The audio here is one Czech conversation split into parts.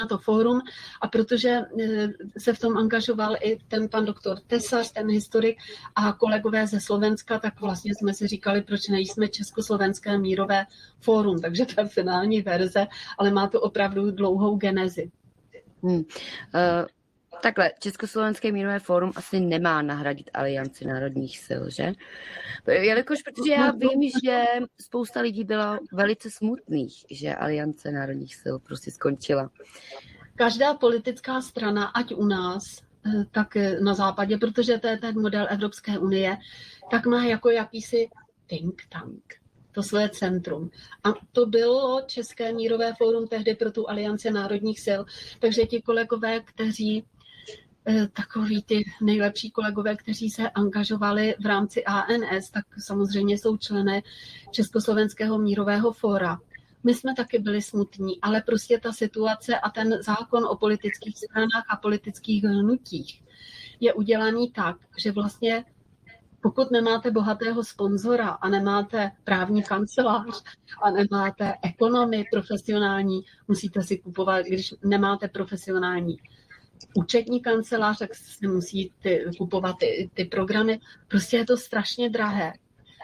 to fórum a protože se v tom angažoval i ten pan doktor Tesař, ten historik a kolegové ze Slovenska, tak vlastně jsme si říkali, proč nejsme Československé mírové fórum, takže to je finální verze, ale má to opravdu dlouhou genezi. Takhle, Československé mírové fórum asi nemá nahradit Alianci národních sil, že? Jelikož, protože já vím, že spousta lidí bylo velice smutných, že Aliance národních sil prostě skončila. Každá politická strana, ať u nás, tak na západě, protože to je ten model Evropské unie, tak má jako jakýsi think tank, to své centrum. A to bylo České mírové fórum tehdy pro tu Alianci národních sil, takže ti kolegové, kteří takový ty nejlepší kolegové, kteří se angažovali v rámci ANS, tak samozřejmě jsou členy Československého mírového fóra. My jsme taky byli smutní, ale prostě ta situace a ten zákon o politických stranách a politických hnutích je udělaný tak, že vlastně pokud nemáte bohatého sponzora a nemáte právní kancelář a nemáte ekonomy profesionální, musíte si kupovat, když nemáte profesionální účetní kancelář, tak si musí kupovat ty programy. Prostě je to strašně drahé.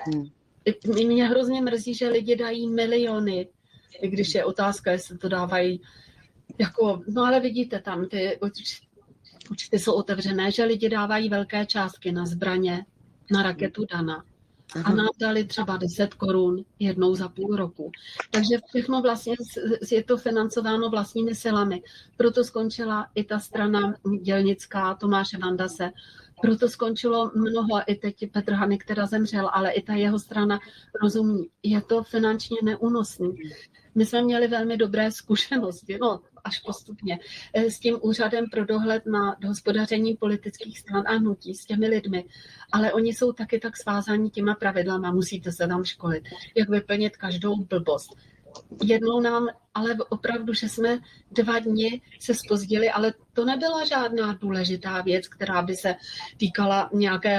Mě hrozně mrzí, že lidi dají miliony, i když je otázka, jestli to dávají jako, no ale vidíte tam, ty účty jsou otevřené, že lidi dávají velké částky na zbraně, na raketu Dana. A nám dali třeba 10 korun jednou za půl roku. Takže všechno vlastně je to financováno vlastními silami. Proto skončila i ta strana dělnická Tomáše Vandase. Proto skončilo mnoho, i teď Petr Hanek, která zemřel, ale i ta jeho strana rozumí. Je to finančně neúnosný. My jsme měli velmi dobré zkušenosti, no až postupně, s tím úřadem pro dohled na hospodaření politických stran a hnutí, s těmi lidmi. Ale oni jsou taky tak svázáni těma pravidlama, musíte se tam školit, jak vyplnit každou blbost. Jednou nám, ale opravdu, že jsme 2 dny se zpozdili, ale to nebyla žádná důležitá věc, která by se týkala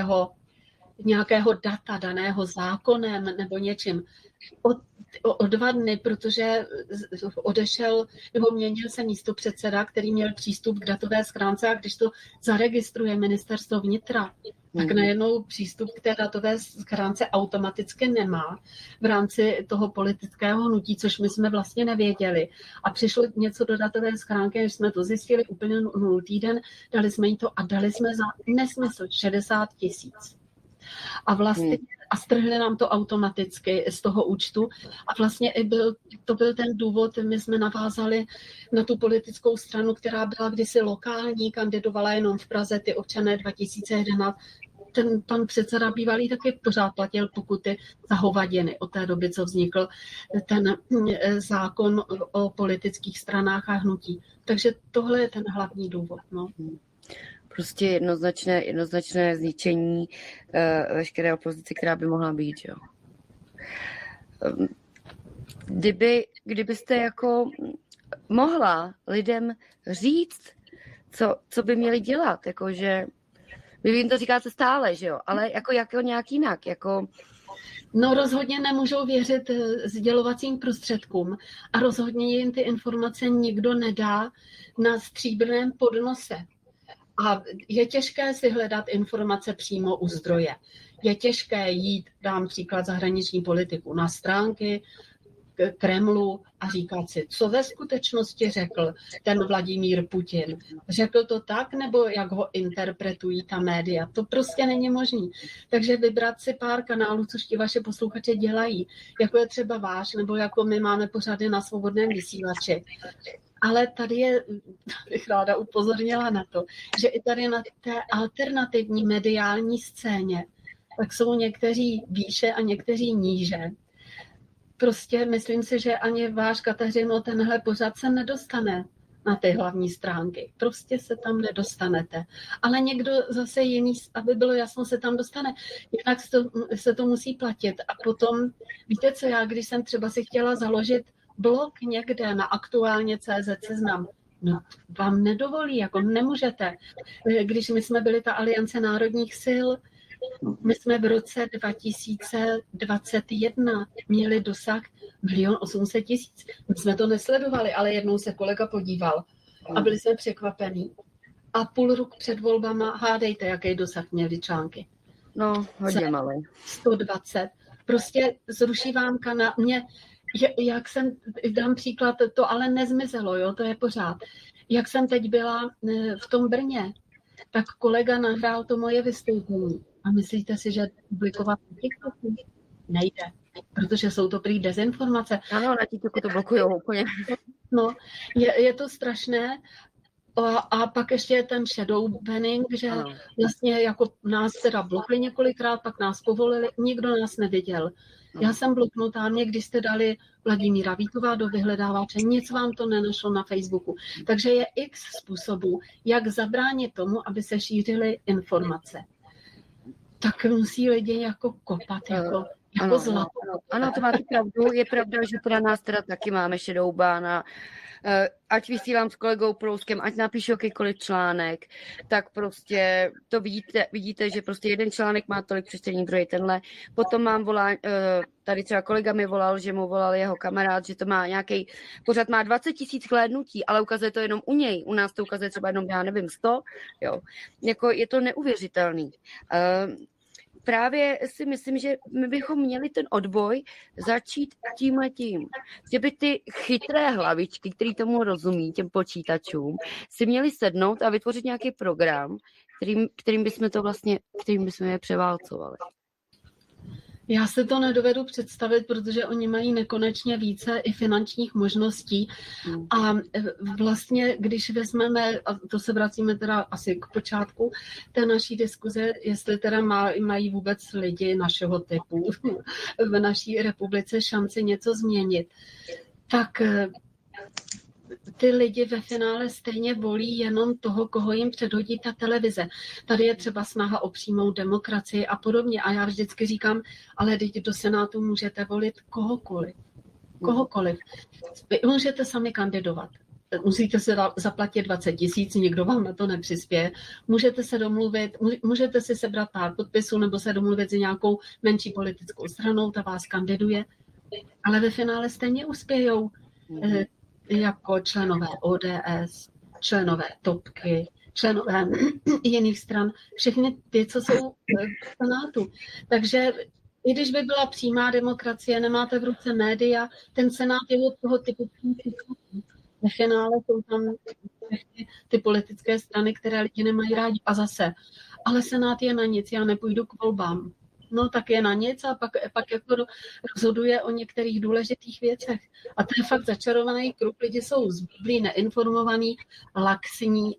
nějakého data daného zákonem nebo něčím. O 2 dny, protože odešel nebo měnil se místopředseda, který měl přístup k datové schránce a když to zaregistruje ministerstvo vnitra, tak najednou přístup k té datové schránce automaticky nemá v rámci toho politického hnutí, což my jsme vlastně nevěděli. A přišlo něco do datové schránky, když jsme to zjistili úplně 0 týden, dali jsme jí to a dali jsme za nesmysl 60 000. A vlastně a strhli nám to automaticky z toho účtu a vlastně to byl ten důvod, my jsme navázali na tu politickou stranu, která byla kdysi lokální, kandidovala jenom v Praze, ty občané 2011. Ten pan předseda bývalý taky pořád platil pokuty za hovadiny od té doby, co vznikl ten zákon o politických stranách a hnutí. Takže tohle je ten hlavní důvod. No. Prostě jednoznačné zničení veškeré opozice, která by mohla být. Jo. Kdybyste jako mohla lidem říct, co by měli dělat, jakože vy jim to říkáte stále, že jo, ale jako nějak jinak, jako... No rozhodně nemůžou věřit sdělovacím prostředkům a rozhodně jim ty informace nikdo nedá na stříbrném podnose. A je těžké si hledat informace přímo u zdroje. Je těžké jít, dám příklad zahraniční politiku, na stránky Kremlu a říkat si, co ve skutečnosti řekl ten Vladimír Putin. Řekl to tak, nebo jak ho interpretují ta média? To prostě není možné. Takže vybrat si pár kanálů, což ti vaše posluchače dělají, jako je třeba váš, nebo jako my máme pořady na Svobodném vysílači. Ale tady bych ráda upozornila na to, že i tady na té alternativní mediální scéně, tak jsou někteří výše a někteří níže. Prostě myslím si, že ani váš, Kateřino, tenhle pořad se nedostane na ty hlavní stránky. Prostě se tam nedostanete. Ale někdo zase jiný, aby bylo jasno, se tam dostane. Jinak se to musí platit. A potom, víte co, já když jsem třeba si chtěla založit blog někde na aktuálně.cz Seznam, no, vám nedovolí, jako nemůžete. Když my jsme byli ta Aliance národních sil, my jsme v roce 2021 měli dosah 1 800 000. My jsme to nesledovali, ale jednou se kolega podíval a byli jsme překvapení. A půl roku před volbama, hádejte, jaký dosah měli články. No, hodně malý. 120. Prostě zruší vám kanál. Jak jsem, dám příklad, to ale nezmizelo, jo, to je pořád. Jak jsem teď byla v tom Brně, tak kolega nahrál to moje vystoupení. A myslíte si, že publikovat na TikToku? Nejde, protože jsou to prý dezinformace. Ano, na TikToku to blokujou úplně. No, je to strašné. A pak ještě je ten shadow banning, že vlastně jako nás teda blokli několikrát, pak nás povolili, nikdo nás neviděl. Já jsem bloknutá, mě když jste dali Vladimíra Vítová do vyhledávače, nic vám to nenašlo na Facebooku. Takže je x způsobů, jak zabránit tomu, aby se šířily informace. Tak musí lidi jako kopat, jako zlato. Ano, to máte pravdu. Je pravda, že teda nás teda taky máme shadow ban. Ať vysílám s kolegou Prouskem, ať napíšu jakýkoliv článek, tak prostě to vidíte, že prostě jeden článek má tolik přečtení, druhý tenhle. Potom mám tady třeba kolega mi volal, že mu volal jeho kamarád, že to má nějaký, pořád má 20 000 hlédnutí, ale ukazuje to jenom u něj. U nás to ukazuje třeba jenom, já nevím, 100. Jo. Jako je to neuvěřitelný. Právě si myslím, že my bychom měli ten odboj začít tímhletím. Že by ty chytré hlavičky, který tomu rozumí, těm počítačům, si měli sednout a vytvořit nějaký program, kterým bychom je převálcovali. Já si to nedovedu představit, protože oni mají nekonečně více i finančních možností. A vlastně, když vezmeme, a to se vracíme teda asi k počátku té naší diskuze, jestli teda mají vůbec lidi našeho typu v naší republice šanci něco změnit, tak ty lidi ve finále stejně volí jenom toho, koho jim předhodí ta televize. Tady je třeba snaha o přímou demokracii a podobně. A já vždycky říkám, ale teď do Senátu můžete volit kohokoliv. Kohokoliv. Vy můžete sami kandidovat. Musíte se zaplatit 20 000, nikdo vám na to nepřispěje. Můžete se domluvit, můžete si sebrat pár podpisů nebo se domluvit s nějakou menší politickou stranou, ta vás kandiduje. Ale ve finále stejně uspějou jako členové ODS, členové Topky, členové jiných stran, všechny ty, co jsou v Senátu. Takže i když by byla přímá demokracie, nemáte v ruce média, ten Senát je od toho typu. Ve finále jsou tam ty politické strany, které lidi nemají rádi. A zase, ale Senát je na nic, já nepůjdu k volbám. No tak je na nic a pak jako rozhoduje o některých důležitých věcech. A to je fakt začarovaný kruh. Lidi jsou zblblí, neinformovaní, laxní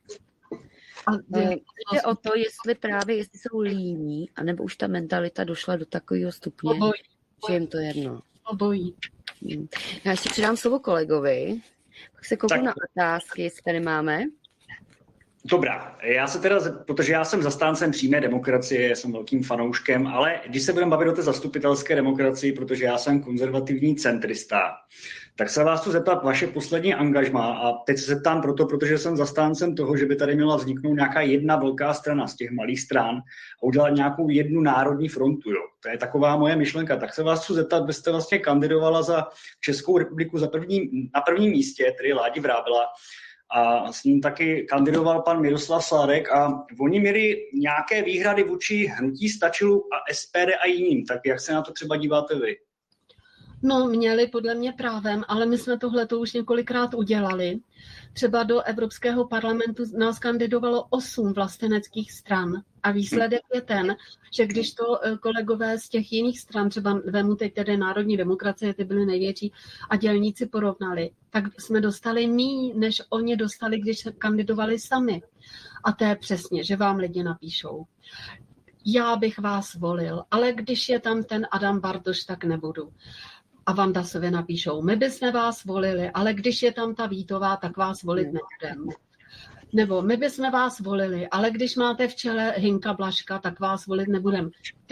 jde o to, jestli jsou líní, anebo už ta mentalita došla do takového stupně, že jim to jedno. Obojí. Já ještě předám slovo kolegovi, pak se kouknu na otázky, jestli tady máme. Dobrá, protože já jsem zastáncem přímé demokracie, jsem velkým fanouškem, ale když se budeme bavit o té zastupitelské demokracii, protože já jsem konzervativní centrista, tak se vás chci zeptat vaše poslední angažmá a teď se zeptám protože jsem zastáncem toho, že by tady měla vzniknout nějaká jedna velká strana z těch malých stran a udělat nějakou jednu národní frontu. Jo. To je taková moje myšlenka. Tak se vás chci zeptat, byste vlastně kandidovala za Českou republiku na prvním místě, tedy Ládi Vrábela, a s ním taky kandidoval pan Miroslav Sládek a oni měli nějaké výhrady vůči hnutí Stačilu a SPD a jiným. Tak jak se na to třeba díváte vy? No, měli podle mě právem, ale my jsme tohleto už několikrát udělali. Třeba do Evropského parlamentu nás kandidovalo 8 vlasteneckých stran a výsledek je ten, že když to kolegové z těch jiných stran, třeba vemu teď tedy Národní demokracie, ty byly největší, a dělníci porovnali, tak jsme dostali míň, než oni dostali, když se kandidovali sami. A to je přesně, že vám lidi napíšou. Já bych vás volil, ale když je tam ten Adam Bartoš, tak nebudu. A Vandasovi napíšou, my bychom vás volili, ale když je tam ta Vítová, tak vás volit nebudeme. Nebo my bychom vás volili, ale když máte v čele Hinka Blažka, tak vás volit nebudeme.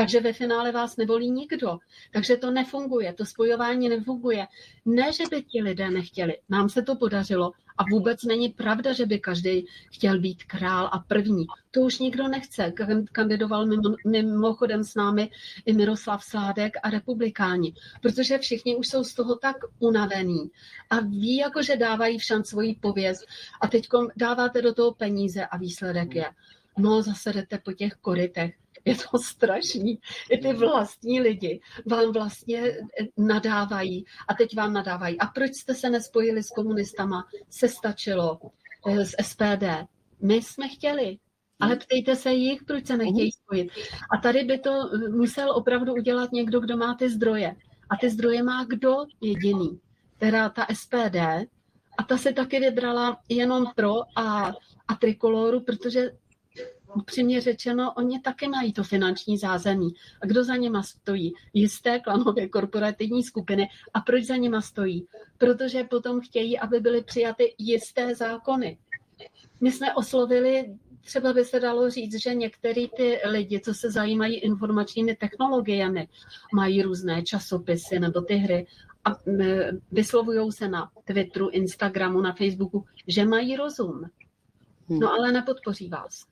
Takže ve finále vás nevolí nikdo. Takže to nefunguje, to spojování nefunguje. Ne, že by ti lidé nechtěli. Nám se to podařilo a vůbec není pravda, že by každý chtěl být král a první. To už nikdo nechce. Kandidoval mimochodem s námi i Miroslav Sládek a republikáni, protože všichni už jsou z toho tak unavení a ví, jako že dávají všem svoji pověst a teď dáváte do toho peníze a výsledek je, no zase jdete po těch korytech. Je to strašný. I ty vlastní lidi vám vlastně nadávají a teď vám nadávají. A proč jste se nespojili s komunistama? Se stačilo s SPD. My jsme chtěli, ale ptejte se jich, proč se nechtějí spojit. A tady by to musel opravdu udělat někdo, kdo má ty zdroje. A ty zdroje má kdo jediný? Teda ta SPD. A ta se taky vybrala jenom pro a Trikoloru, protože upřímně řečeno, oni taky mají to finanční zázemí. A kdo za nima stojí? Jisté klanové korporativní skupiny. A proč za nima stojí? Protože potom chtějí, aby byly přijaty jisté zákony. My jsme oslovili, třeba by se dalo říct, že některý ty lidi, co se zajímají informačními technologiemi, mají různé časopisy nebo ty hry a vyslovují se na Twitteru, Instagramu, na Facebooku, že mají rozum. No ale nepodpoří vás.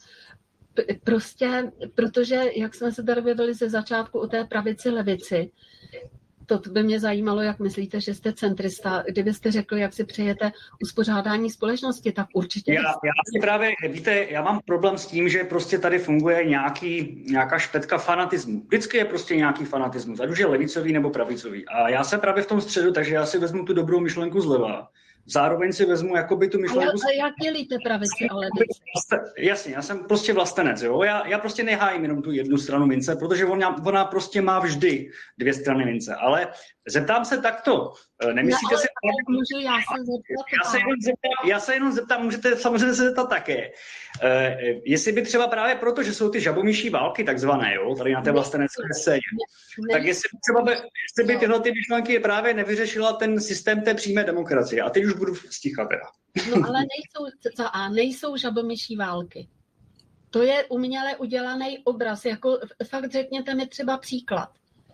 Prostě, protože, jak jsme se tady bavili ze začátku o té pravici levici, to by mě zajímalo, jak myslíte, že jste centrista. Kdybyste řekl, jak si přejete uspořádání společnosti, tak určitě. Já si právě, víte, já mám problém s tím, že prostě tady funguje nějaká špetka fanatismu. Vždycky je prostě nějaký fanatismus, ať už je levicový nebo pravicový. A já jsem právě v tom středu, takže já si vezmu tu dobrou myšlenku zleva. Zároveň si vezmu jakoby tu myšlenku... Ale jak dělíte pravici a levici? Jasně, já jsem prostě vlastenec, jo. Já prostě nehájím jenom tu jednu stranu mince, protože ona prostě má vždy dvě strany mince. Ale zeptám se takto. Nemyslíte si... Můžu já se zeptat? Já se jenom zeptám, můžete samozřejmě se zeptat také. Jestli by třeba právě proto, že jsou ty žabomyší války takzvané, jo, tady na té vlastenecké scéně, tak jestli by tyhle ty myšlenky právě nevyřešila ten systém té přímé demokracie. A teď už budu stichat teda. No ale nejsou žabomyší války. To je uměle udělaný obraz. Jako fakt řekněte mi třeba příklad.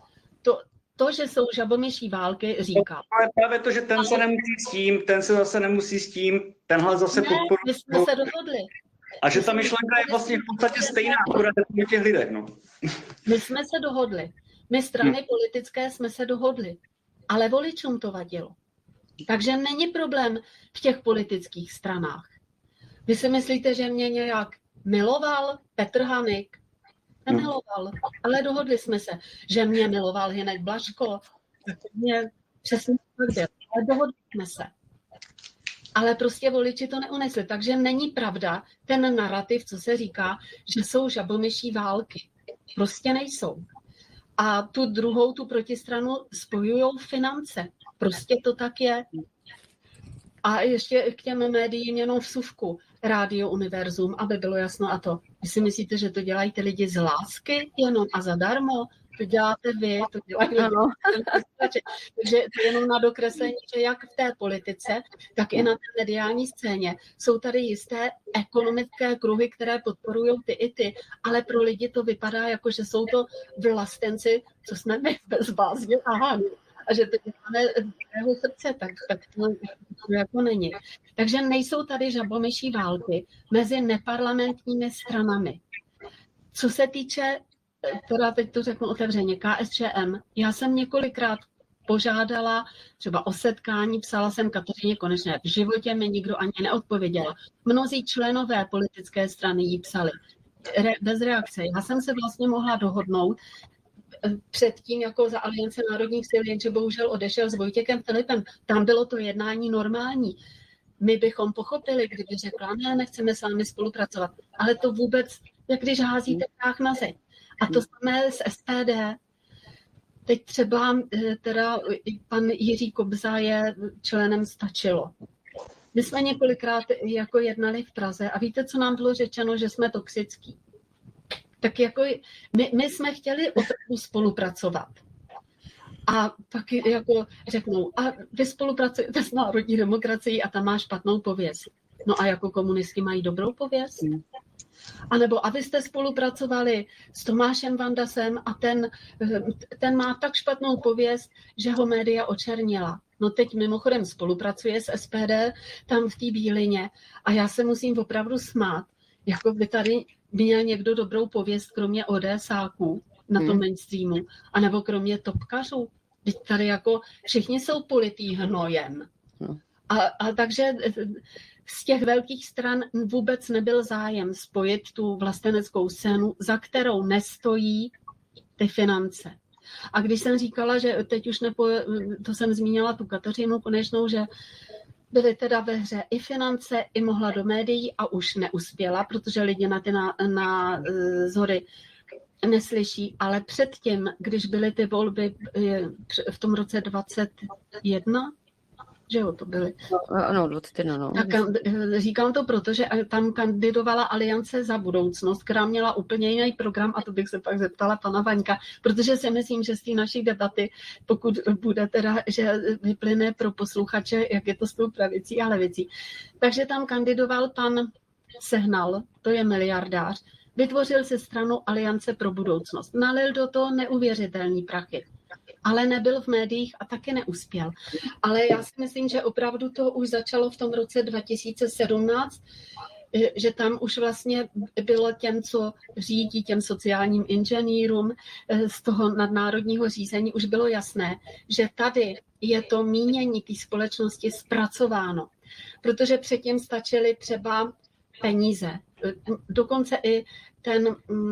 To, že jsou žabomyší války, říká. Ale právě to, že ten se nemusí s tím, ten se zase nemusí s tím, tenhle zase podporuje. My jsme se dohodli. A že ta myšlenka je vlastně v podstatě stejná, akorát je v těch lidech, no. My jsme se dohodli. My strany politické jsme se dohodli. Ale voličům to vadilo. Takže není problém v těch politických stranách. Vy si myslíte, že mě nějak miloval Petr Hanik? Nemiloval, ale dohodli jsme se, že mě miloval Hynek Blažko. Mě přesně tak byl, ale dohodli jsme se. Ale prostě voliči to neunesli, takže není pravda ten narrativ, co se říká, že jsou žabomyší války. Prostě nejsou. A tu druhou, tu protistranu spojujou finance. Prostě to tak je. A ještě k těm médiím jenom vsuvku. Rádio Univerzum, aby bylo jasno a to. Vy si myslíte, že to dělají ty lidi z lásky jenom a zadarmo? To děláte vy, to dělají lidi. Takže to je jenom na dokreslení, že jak v té politice, tak i na té mediální scéně jsou tady jisté ekonomické kruhy, které podporují ty i ty, ale pro lidi to vypadá jako, že jsou to vlastenci, co jsme my bez bázně a hány. A že to děláme jeho srdce, tak to jako není. Takže nejsou tady žabomyší války mezi neparlamentními stranami. Co se týče, teda teď to řeknu otevřeně, KSČM, já jsem několikrát požádala třeba o setkání, psala jsem Kateřině Konečné, v životě mi nikdo ani neodpověděl. Mnozí členové politické strany jí psali bez reakce. Já jsem se vlastně mohla dohodnout předtím jako za Aliance národních sil, jenže bohužel odešel s Vojtěchem Filipem. Tam bylo to jednání normální. My bychom pochopili, kdyby řekla, ne, nechceme s vámi spolupracovat. Ale to vůbec, jak když házíte prach na zeď. A to samé s SPD. Teď třeba teda pan Jiří Kobza je členem Stačilo. My jsme několikrát jako jednali v Praze a víte, co nám bylo řečeno, že jsme toxický. Tak jako my jsme chtěli opravdu spolupracovat. A pak jako řeknou, a vy spolupracujete s národní demokracií a tam má špatnou pověst. No a jako komunisti mají dobrou pověst? A nebo a vy jste spolupracovali s Tomášem Vandasem a ten má tak špatnou pověst, že ho média očernila. No teď mimochodem spolupracuje s SPD tam v té Bílině a já se musím opravdu smát, jako by tady měl někdo dobrou pověst, kromě ODSáků na tom mainstreamu, anebo kromě topkařů. Teď tady jako všichni jsou politý hnojem. A takže z těch velkých stran vůbec nebyl zájem spojit tu vlasteneckou scénu, za kterou nestojí ty finance. A když jsem říkala, že teď už to jsem zmínila tu Kateřinu Konečnou, že byly teda ve hře i finance, i mohla do médií a už neuspěla, protože lidi na ty názory neslyší, ale předtím, když byly ty volby v tom roce 21, že jo, to byly. Ano, 21, no. Tak říkám to proto, že tam kandidovala Aliance za budoucnost, která měla úplně jiný program a to bych se pak zeptala pana Vaňka, protože si myslím, že z té naší debaty, pokud bude teda, že vyplyne pro posluchače, jak je to s tou pravicí a levicí. Takže tam kandidoval pan Sehnal, to je miliardář, vytvořil si stranu Aliance pro budoucnost. Nalil do toho neuvěřitelný prachy, ale nebyl v médiích a taky neuspěl. Ale já si myslím, že opravdu to už začalo v tom roce 2017, že tam už vlastně bylo těm, co řídí těm sociálním inženýrům z toho nadnárodního řízení, už bylo jasné, že tady je to mínění té společnosti zpracováno. Protože předtím stačily třeba peníze. Dokonce i ten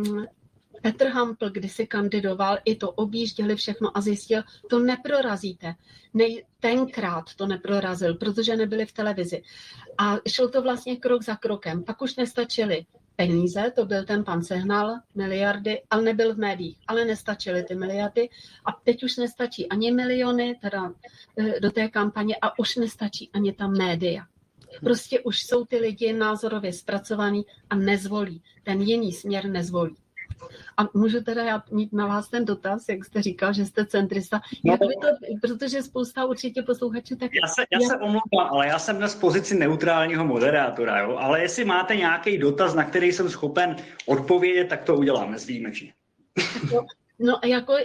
Petr Hampl, když si kandidoval, i to objížděli všechno a zjistil, to neprorazíte. Tenkrát to neprorazil, protože nebyli v televizi. A šlo to vlastně krok za krokem. Pak už nestačily peníze, to byl ten pan Sehnal, miliardy, ale nebyl v médiích, ale nestačily ty miliardy. A teď už nestačí ani miliony teda do té kampaně a už nestačí ani ta média. Prostě už jsou ty lidi názorově zpracovaní a nezvolí. Ten jiný směr nezvolí. A můžu teda já mít na vás ten dotaz, jak jste říkal, že jste centrista. Jak vy to, protože spousta určitě posluchačů tak... Já se omlouvám, ale já jsem dnes v pozici neutrálního moderátora, jo? Ale jestli máte nějaký dotaz, na který jsem schopen odpovědět, tak to uděláme výjimečně. No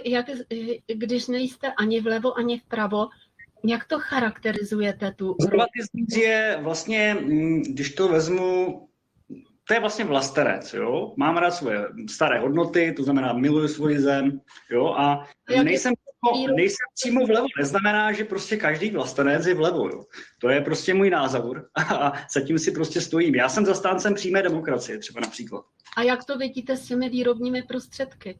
když nejste ani vlevo, ani vpravo, jak to charakterizujete tu? Konzervatismus je vlastně, když to vezmu, to je vlastně vlastenec, jo. Mám rád svoje staré hodnoty, to znamená miluji svoji zem, jo, a nejsem přímo vlevo. Neznamená, že prostě každý vlastenec je vlevo, jo. To je prostě můj názor a zatím si prostě stojím. Já jsem zastáncem přímé demokracie, třeba například. A jak to vidíte s těmi výrobními prostředky?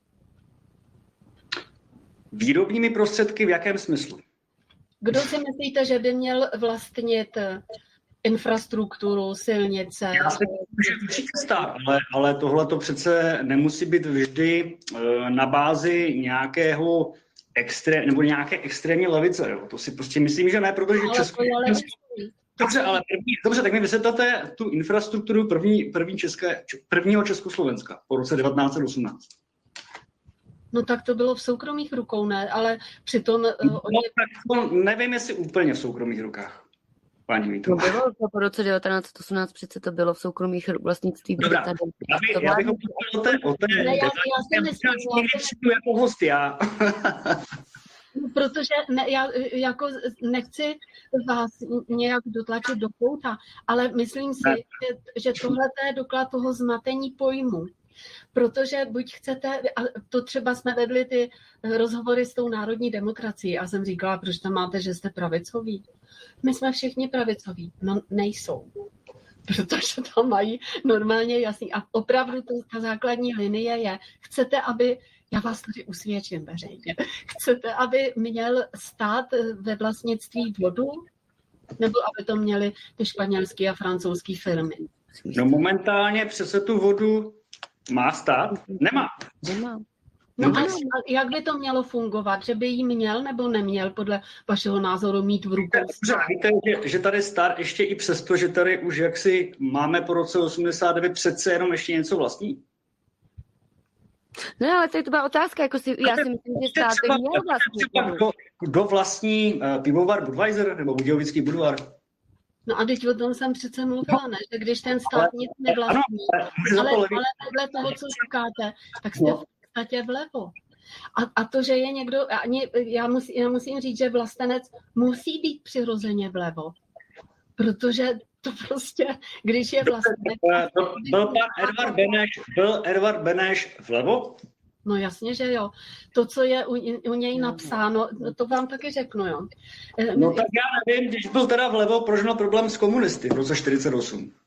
Výrobními prostředky v jakém smyslu? Kdo si myslíte, že by měl vlastnit infrastrukturu, silnice? Já si myslím, že určitě stát, ale tohle to přece nemusí být vždy na bázi nějakého nějaké extrémní levice. Jo. To si prostě myslím, že ne, protože Česko... Dobře, tak mi vysvětlete tu infrastrukturu prvního Československa po roce 1918. No tak to bylo v soukromých rukou, ne? Ale přitom... nevím, jestli úplně v soukromých rukách. Paní Vítová. No bylo to po roce 1918, přece to bylo v soukromých vlastnictví. Dobrá, já bych o té jako host já. Protože já jako nechci vás nějak dotlačit do kouta, ale myslím si, že tohle je doklad toho zmatení pojmu. Protože buď chcete, a to třeba jsme vedli ty rozhovory s tou národní demokracií a jsem říkala, proč tam máte, že jste pravicoví. My jsme všichni pravicoví. No nejsou. Protože tam mají normálně jasný. A opravdu ta základní linie je, chcete, aby, já vás tady usvědčím veřejně, chcete, aby měl stát ve vlastnictví vodu, nebo aby to měly ty španělské a francouzské firmy? No momentálně přece tu vodu má stát? Nemá. No a jak by to mělo fungovat? Že by jí měl nebo neměl podle vašeho názoru mít v rukou? Víte, že tady stát ještě i přesto, že tady už jaksi máme po roce 89 přece jenom ještě něco vlastní? No ale to byla otázka, jako já si myslím, že stát by měl vlastnit. Kdo vlastní pivovar Budweiser nebo Budějovický Budvar? No a teď o tom jsem přece mluvila, ne? Že když ten stát nic nevlastní, ale podle toho, co říkáte, tak jste v podstatě vlevo. A to, že je někdo, já musím říct, že vlastenec musí být přirozeně vlevo, protože to prostě, když je vlastenec... Byl pan Edvard Beneš vlevo? No jasně, že jo. To, co je u něj napsáno, to vám taky řeknu, jo. No tak já nevím, když byl teda vlevo, proč měl problém s komunisty v roce 48?